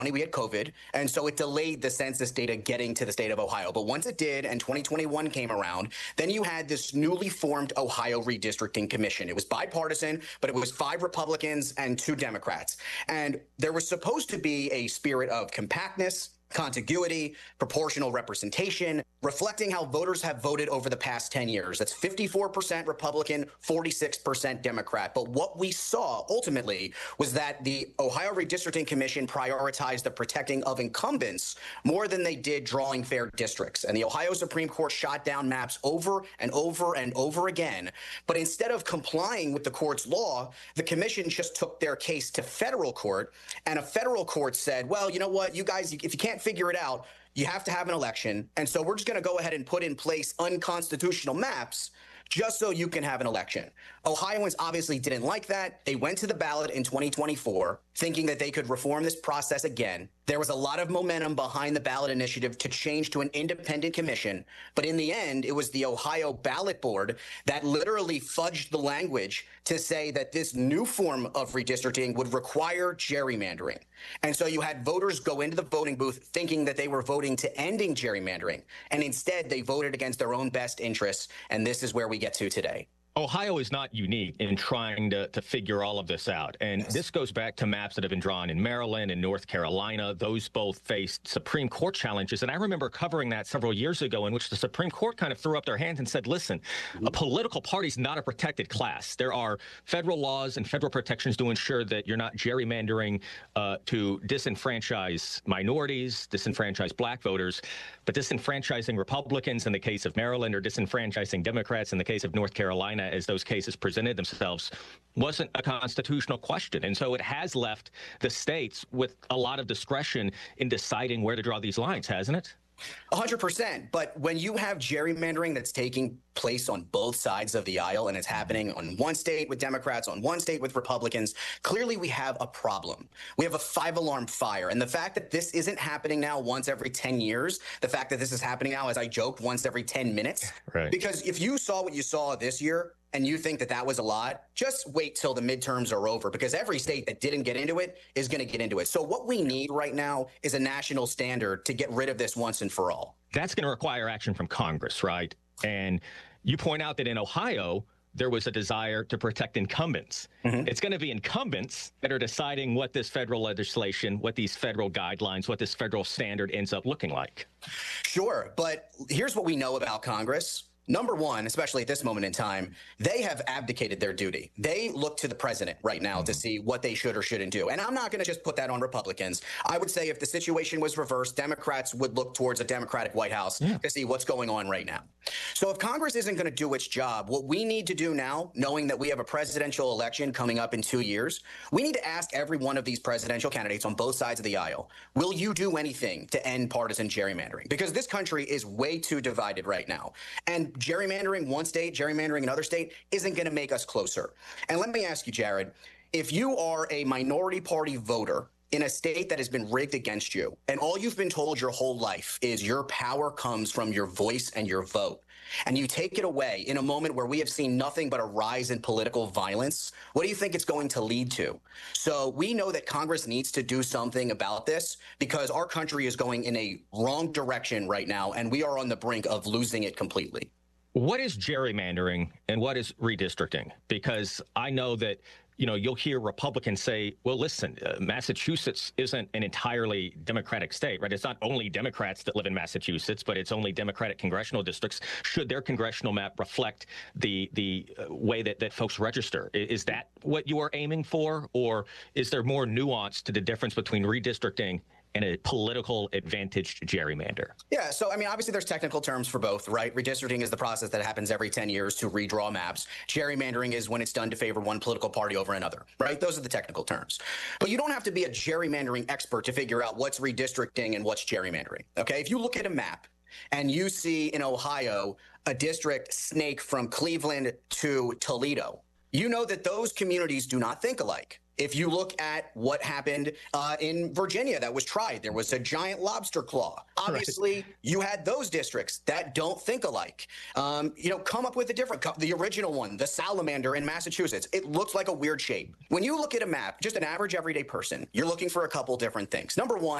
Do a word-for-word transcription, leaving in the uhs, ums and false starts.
we had COVID, and so it delayed the census data getting to the state of Ohio. But once it did, and twenty twenty-one came around, then you had this newly formed Ohio Redistricting Commission. It was bipartisan, but it was five Republicans and two Democrats. And there was supposed to be a spirit of compactness, contiguity, proportional representation, reflecting how voters have voted over the past ten years. That's fifty-four percent Republican, forty-six percent Democrat. But what we saw ultimately was that the Ohio Redistricting Commission prioritized the protecting of incumbents more than they did drawing fair districts. And the Ohio Supreme Court shot down maps over and over and over again. But instead of complying with the court's law, the commission just took their case to federal court, and a federal court said, well, you know what, you guys, if you can't figure it out, you have to have an election. And so we're just going to go ahead and put in place unconstitutional maps just so you can have an election. Ohioans obviously didn't like that. They went to the ballot in twenty twenty-four thinking that they could reform this process again. There was a lot of momentum behind the ballot initiative to change to an independent commission. But in the end, it was the Ohio Ballot Board that literally fudged the language to say that this new form of redistricting would require gerrymandering. And so you had voters go into the voting booth thinking that they were voting to ending gerrymandering. And instead, they voted against their own best interests. And this is where we get to today. Ohio is not unique in trying to, to figure all of this out. And yes. This goes back to maps that have been drawn in Maryland and North Carolina. Those both faced Supreme Court challenges. And I remember covering that several years ago, in which the Supreme Court kind of threw up their hands and said, listen, a political party is not a protected class. There are federal laws and federal protections to ensure that you're not gerrymandering uh, to disenfranchise minorities, disenfranchise black voters, but disenfranchising Republicans in the case of Maryland or disenfranchising Democrats in the case of North Carolina, as those cases presented themselves, wasn't a constitutional question. And so it has left the states with a lot of discretion in deciding where to draw these lines, hasn't it? A hundred percent. But when you have gerrymandering that's taking place on both sides of the aisle, and it's happening on one state with Democrats, on one state with Republicans, clearly we have a problem. We have a five-alarm fire. And the fact that this isn't happening now once every ten years, the fact that this is happening now, as I joked, once every ten minutes, right. Because if you saw what you saw this year, and you think that that was a lot, just wait till the midterms are over, because every state that didn't get into it is going to get into it. So what we need right now is a national standard to get rid of this once and for all. That's going to require action from Congress, right? And you point out that in Ohio, there was a desire to protect incumbents. Mm-hmm. It's going to be incumbents that are deciding what this federal legislation, what these federal guidelines, what this federal standard ends up looking like. Sure, but here's what we know about Congress. Number one, especially at this moment in time, they have abdicated their duty. They look to the president right now mm-hmm. to see what they should or shouldn't do. And I'm not going to just put that on Republicans. I would say if the situation was reversed, Democrats would look towards a Democratic White House yeah. to see what's going on right now. So if Congress isn't going to do its job, what we need to do now, knowing that we have a presidential election coming up in two years, we need to ask every one of these presidential candidates on both sides of the aisle, will you do anything to end partisan gerrymandering? Because this country is way too divided right now. And gerrymandering one state, gerrymandering another state isn't going to make us closer. And let me ask you, Jared, if you are a minority party voter in a state that has been rigged against you, and all you've been told your whole life is your power comes from your voice and your vote, and you take it away in a moment where we have seen nothing but a rise in political violence, what do you think it's going to lead to? So we know that Congress needs to do something about this, because our country is going in a wrong direction right now, and we are on the brink of losing it completely. What is gerrymandering and what is redistricting? Because I know that, you know, you'll hear Republicans say, well, listen, uh, Massachusetts isn't an entirely Democratic state, right? It's not only Democrats that live in Massachusetts, but it's only Democratic congressional districts. Should their congressional map reflect the the uh, way that, that folks register? Is that what you are aiming for? Or is there more nuance to the difference between redistricting and a political advantaged gerrymander? Yeah, so I mean, obviously there's technical terms for both, right? Redistricting is the process that happens every ten years to redraw maps. Gerrymandering is when it's done to favor one political party over another, right? Those are the technical terms. But you don't have to be a gerrymandering expert to figure out what's redistricting and what's gerrymandering, okay? If you look at a map and you see in Ohio a district snake from Cleveland to Toledo, you know that those communities do not think alike. If you look at what happened uh, in Virginia that was tried, there was a giant lobster claw. Obviously, right. You had those districts that don't think alike. Um, you know, come up with a different, the original one, the salamander in Massachusetts. It looks like a weird shape. When you look at a map, just an average everyday person, you're looking for a couple different things. Number one,